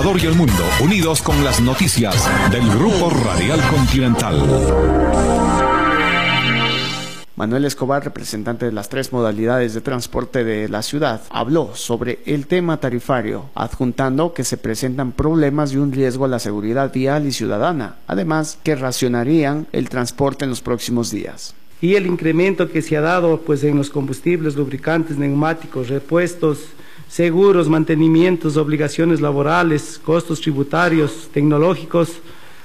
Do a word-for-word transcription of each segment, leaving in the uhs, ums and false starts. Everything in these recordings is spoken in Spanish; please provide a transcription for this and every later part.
Ecuador y el mundo, unidos con las noticias del Grupo Radial Continental. Manuel Escobar, representante de las tres modalidades de transporte de la ciudad, habló sobre el tema tarifario, adjuntando que se presentan problemas y un riesgo a la seguridad vial y ciudadana, además que racionarían el transporte en los próximos días. Y el incremento que se ha dado pues, en los combustibles, lubricantes, neumáticos, repuestos, seguros, mantenimientos, obligaciones laborales, costos tributarios, tecnológicos,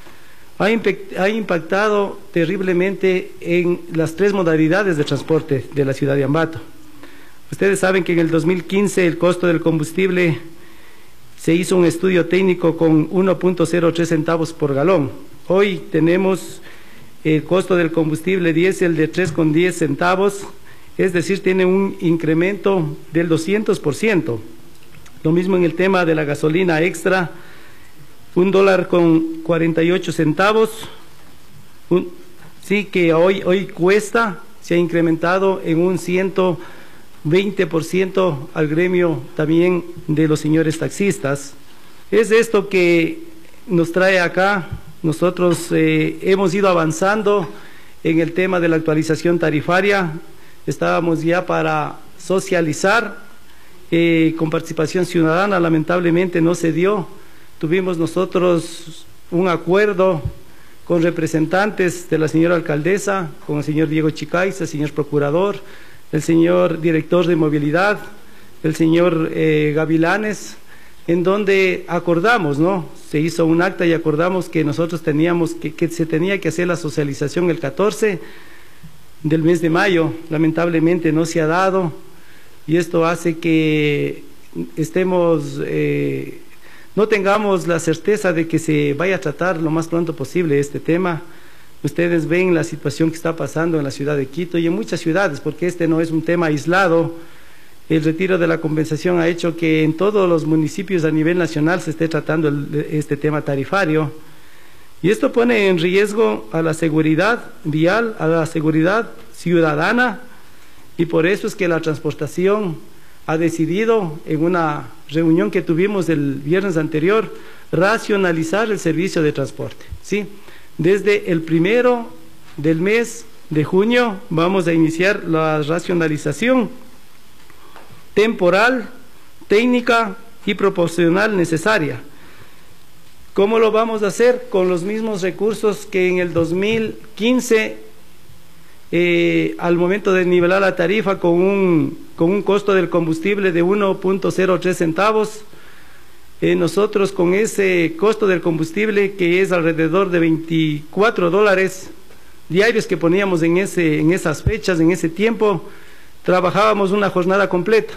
ha impactado terriblemente en las tres modalidades de transporte de la ciudad de Ambato. Ustedes saben que en el dos mil quince el costo del combustible se hizo un estudio técnico con uno punto cero tres centavos por galón. Hoy tenemos el costo del combustible diésel de tres con diez centavos, es decir, tiene un incremento del doscientos por ciento. Lo mismo en el tema de la gasolina extra, un dólar con cuarenta y ocho centavos, un, sí que hoy, hoy cuesta, se ha incrementado en un ciento veinte por ciento al gremio también de los señores taxistas. Es esto que nos trae acá. Nosotros eh, hemos ido avanzando en el tema de la actualización tarifaria, estábamos ya para socializar eh, con participación ciudadana, lamentablemente no se dio. Tuvimos nosotros un acuerdo con representantes de la señora alcaldesa, con el señor Diego Chicaiza, el señor procurador, el señor director de movilidad, el señor eh, Gavilanes, en donde acordamos, ¿no? Se hizo un acta y acordamos que nosotros teníamos, que, que se tenía que hacer la socialización el catorce del mes de mayo. Lamentablemente no se ha dado y esto hace que estemos... Eh, no tengamos la certeza de que se vaya a tratar lo más pronto posible este tema. Ustedes ven la situación que está pasando en la ciudad de Quito y en muchas ciudades, porque este no es un tema aislado. El retiro de la compensación ha hecho que en todos los municipios a nivel nacional se esté tratando el, este tema tarifario. Y esto pone en riesgo a la seguridad vial, a la seguridad ciudadana, y por eso es que la transportación ha decidido, en una reunión que tuvimos el viernes anterior, racionalizar el servicio de transporte, ¿sí? Desde el primero del mes de junio vamos a iniciar la racionalización temporal, técnica y proporcional necesaria. ¿Cómo lo vamos a hacer? Con los mismos recursos que en el dos mil quince, eh, al momento de nivelar la tarifa con un, con un costo del combustible de uno punto cero tres centavos, eh, nosotros con ese costo del combustible que es alrededor de veinticuatro dólares diarios que poníamos en, ese, en esas fechas, en ese tiempo, trabajábamos una jornada completa.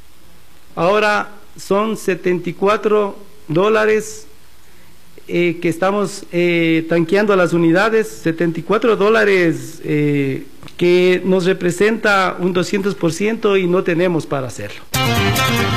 Ahora son setenta y cuatro dólares eh, que estamos eh, tanqueando a las unidades, setenta y cuatro dólares eh, que nos representa un doscientos por ciento y no tenemos para hacerlo.